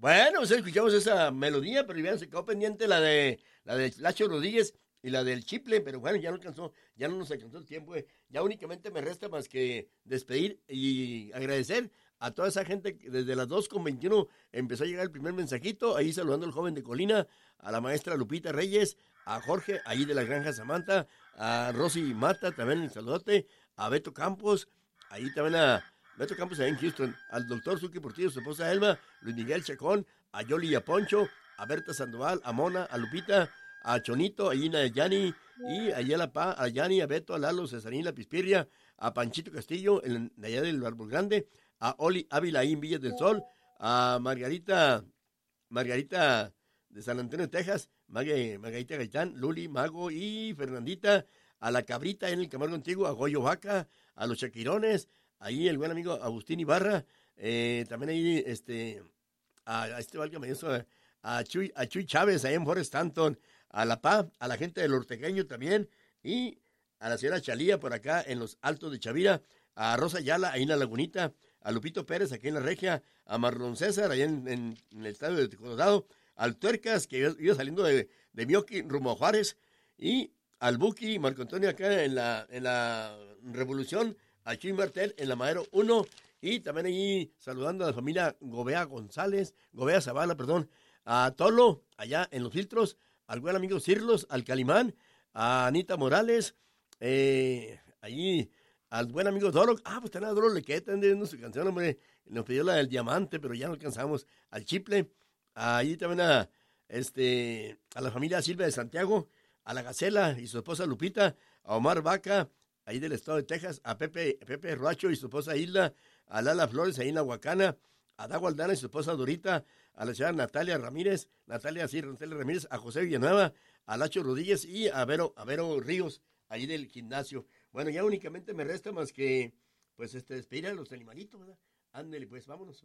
Bueno, pues escuchamos esa melodía, pero ya se quedó pendiente la de Lacho Rodríguez y la del Chiple, pero bueno, ya no nos alcanzó el tiempo. Ya únicamente me resta más que despedir y agradecer a toda esa gente que desde las 2:21 empezó a llegar el primer mensajito, ahí saludando al joven de Colina, a la maestra Lupita Reyes, a Jorge, ahí de la Granja Samantha, a Rosy Mata, también el saludote, a Beto Campos, ahí también a Beto Campos allá en Houston, al doctor Suki Portillo, su esposa Elma, Luis Miguel Chacón, a Yoli y a Poncho, a Berta Sandoval, a Mona, a Lupita, a Chonito, a Gina, a Yani, y allá a Yani, a Beto, a Lalo, Cesarín, la Pispirria, a Panchito Castillo, de allá del Árbol Grande, a Oli Ávila ahí en Villas del Sol, a Margarita de San Antonio, Texas, Margarita Gaitán, Luli, Mago y Fernandita, a la Cabrita en el Camargo Antiguo, a Goyo Vaca, a los Chaquirones, ahí el buen amigo Agustín Ibarra, también ahí a este válgame eso, a Chuy Chávez ahí en Forest Stanton, a La Paz, a la gente del Ortegueño también, y a la señora Chalía por acá en los Altos de Chavira, a Rosa Ayala ahí en la Lagunita, a Lupito Pérez aquí en la Regia, a Marlon César allá en el estadio de Colorado, al Tuercas que iba saliendo de Mioqui rumbo a Juárez, y al Buki Marco Antonio acá en la Revolución, a Chuy Martel en la Madero 1, y también ahí saludando a la familia Gobea Zavala, a Tolo allá en Los Filtros, al buen amigo Cirlos, al Calimán, a Anita Morales, allí al buen amigo Doro, pues tenía Doro Lequeta, en su canción, hombre, nos pidió la del Diamante, pero ya no alcanzamos, al Chiple, allí también a la familia Silvia de Santiago, a la Gacela y su esposa Lupita, a Omar Vaca, ahí del estado de Texas, a Pepe Roacho y su esposa Isla, a Lala Flores ahí en la Huacana, a Dago Aldana y su esposa Dorita, a la señora Natalia Ramírez, a José Villanueva, a Lacho Rodríguez y a Vero Ríos, ahí del gimnasio. Bueno, ya únicamente me resta más que, pues, despedir a los animalitos, ¿verdad? Ándele, pues, vámonos.